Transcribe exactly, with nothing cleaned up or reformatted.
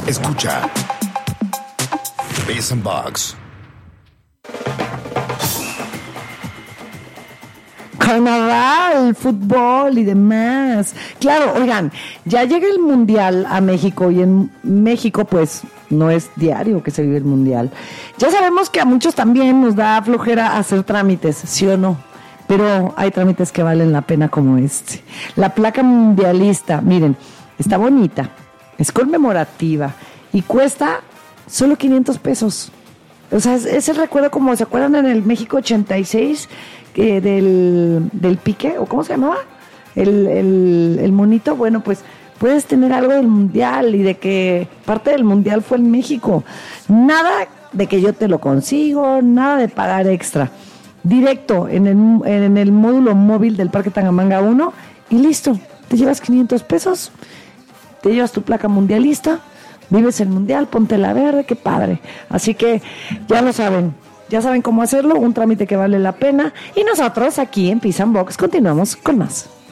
Escucha Biz and Bugs. Carnaval, fútbol y demás. Claro, oigan, ya llega el Mundial a México y en México pues no es diario que se vive el Mundial. Ya sabemos que a muchos también nos da flojera hacer trámites, ¿sí o no? Pero hay trámites que valen la pena como este. La placa mundialista, miren, está bonita, es conmemorativa y cuesta solo quinientos pesos. O sea, es, es el recuerdo como, ¿se acuerdan en el México ochenta y seis? Eh, del, del pique, o cómo se llamaba el, el, el monito. Bueno, pues puedes tener algo del mundial y de que parte del mundial fue en México. Nada de que yo te lo consigo, nada de pagar extra, directo en el, en el módulo móvil del Parque Tangamanga uno y listo, te llevas quinientos pesos, te llevas tu placa mundialista, vives el mundial, ponte la verde, qué padre. Así que ya lo saben. Ya saben cómo hacerlo, un trámite que vale la pena. Y nosotros aquí en Biz and Bugs continuamos con más.